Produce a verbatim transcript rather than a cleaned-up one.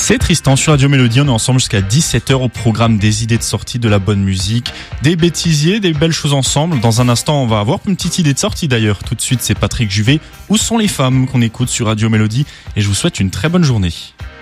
C'est Tristan sur Radio Mélodie, on est ensemble jusqu'à dix-sept heures au programme des idées de sortie, de la bonne musique, des bêtisiers, des belles choses ensemble. Dans un instant, on va avoir une petite idée de sortie d'ailleurs. Tout de suite, c'est Patrick Juvet. Où sont les femmes qu'on écoute sur Radio Mélodie? Et je vous souhaite une très bonne journée.